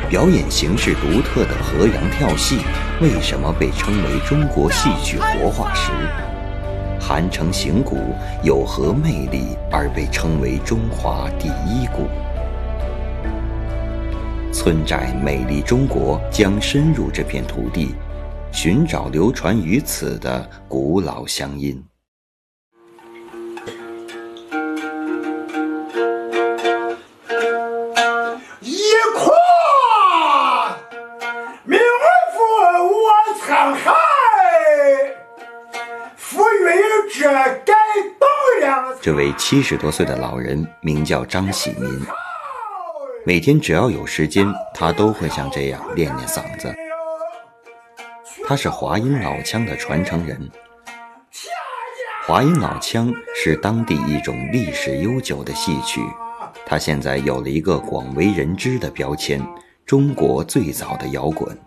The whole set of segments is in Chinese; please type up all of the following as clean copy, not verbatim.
表演形式独特的河洋跳戏为什么被称为中国戏曲活化石？韩城行鼓有何魅力而被称为中华第一鼓？村寨美丽中国将深入这片土地，寻找流传于此的古老乡音。这位70多岁的老人名叫张喜民，每天只要有时间，他都会像这样练练嗓子。他是华阴老腔的传承人。华阴老腔是当地一种历史悠久的戏曲，它现在有了一个广为人知的标签——中国最早的摇滚。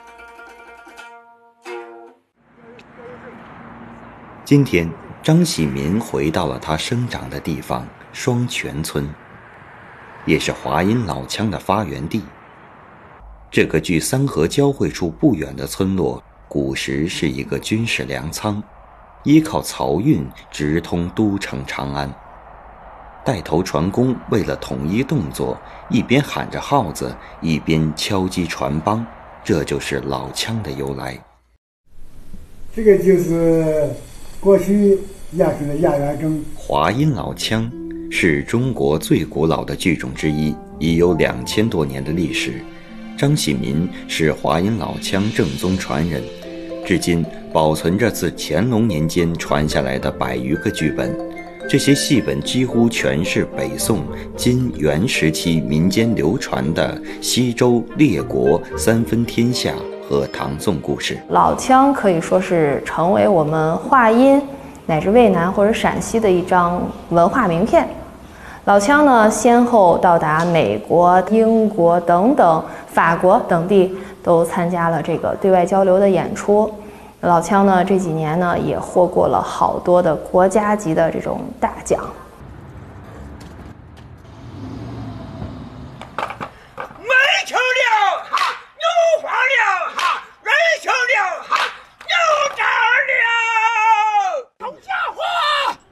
今天张喜民回到了他生长的地方双泉村，也是华阴老腔的发源地。这个距三河交汇处不远的村落，古时是一个军事粮仓，依靠漕运直通都城长安。带头船工为了统一动作，一边喊着号子，一边敲击船帮，这就是老腔的由来。 这个就是过去演出的亚元筝。 华阴老腔是中国最古老的剧种之一，已有2000多年的历史。张喜民是华阴老腔正宗传人，至今保存着自乾隆年间传下来的100余个剧本。这些戏本几乎全是北宋、金、元时期民间流传的西周、列国、三分天下和唐宋故事。 老腔可以说是成为我们华阴乃至渭南或者陕西的一张文化名片。老腔呢，先后到达美国、英国等等、法国等地，都参加了这个对外交流的演出。老腔呢，这几年呢也获过了好多的国家级的这种大奖。